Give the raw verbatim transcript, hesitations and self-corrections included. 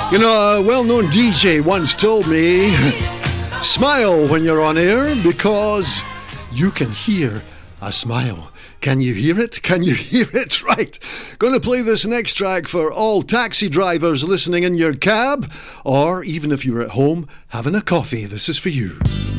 You know, a well-known D J once told me, smile when you're on air because you can hear a smile. Can you hear it? Can you hear it? Right. Going to play this next track for all taxi drivers listening in your cab, or even if you're at home having a coffee. This is for you.